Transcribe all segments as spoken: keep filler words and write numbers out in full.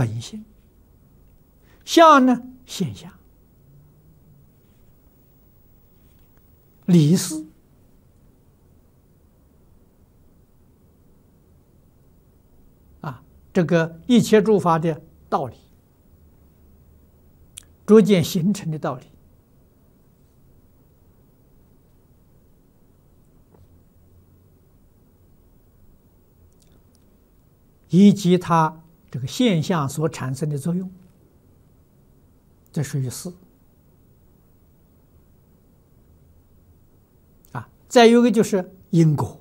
本性，相呢现象，理事啊，这个一切诸法的道理，逐渐形成的道理，以及它这个现象所产生的作用，这属于事啊。再有一个就是因果，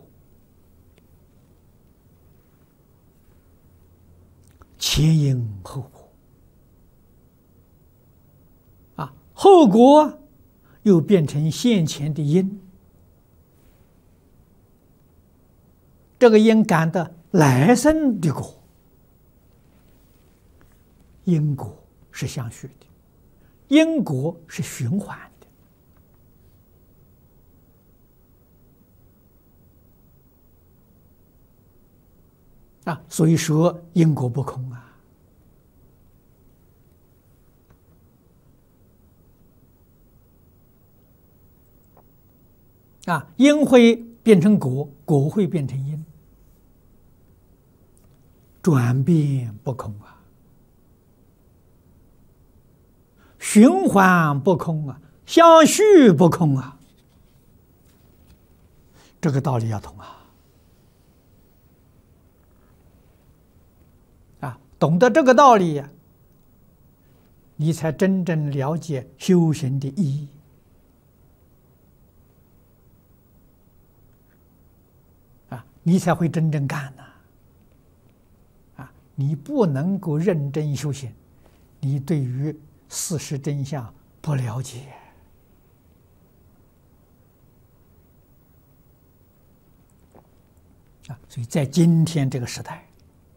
前因后果啊，后果又变成现前的因，这个因感的来生的果，因果是相续的，因果是循环的啊，所以说因果不空啊。啊，因会变成果，果会变成因，转变不空啊，循环不空啊，相续不空啊，这个道理要懂啊！啊，懂得这个道理呀、啊，你才真正了解修行的意义。啊，你才会真正干呐！啊，你不能够认真修行，你对于事实真相不了解。啊，所以在今天这个时代，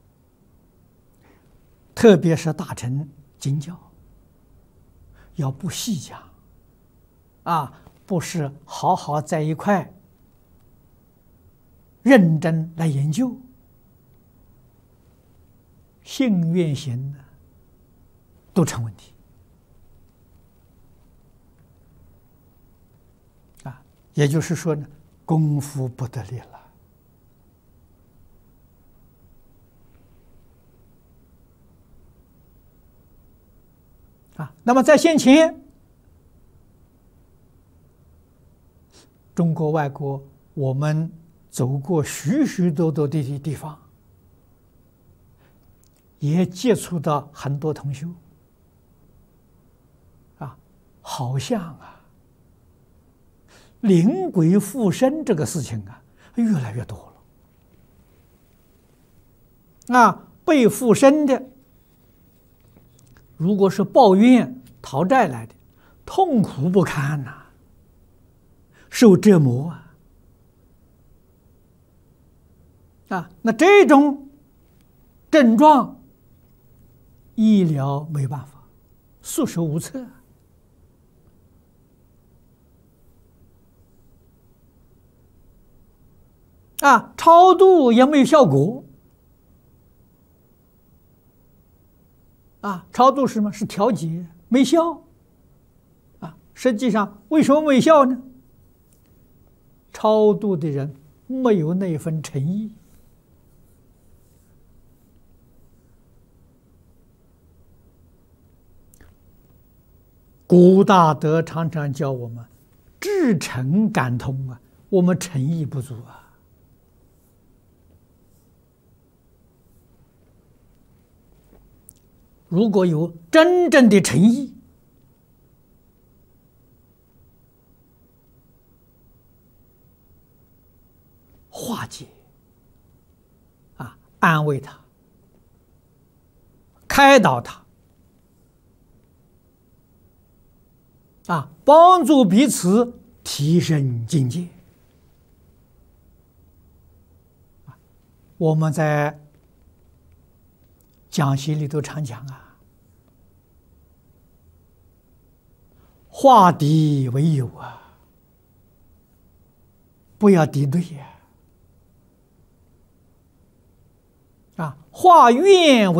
特别是大乘经教，要不细讲，啊，不是好好在一块认真来研究，信愿行都成问题啊！也就是说呢，功夫不得力了啊！那么在先前，中国外国，我们走过许许多多的地方，也接触到很多同修啊，好像啊，灵鬼附身这个事情啊，越来越多了。啊，被附身的，如果是抱怨讨债来的，痛苦不堪呐、啊，受折磨啊。啊，那这种症状，医疗没办法，束手无策啊，超度也没有效果啊，超度是什么？是调节，没效啊。实际上，为什么没效呢？超度的人没有那份诚意。古大德常常教我们至诚感通啊，我们诚意不足啊。如果有真正的诚意，化解啊，安慰他，开导他。啊，帮助彼此提升境界。我们在讲习里头常讲啊，化敌为友啊，不要敌对呀。啊，化怨为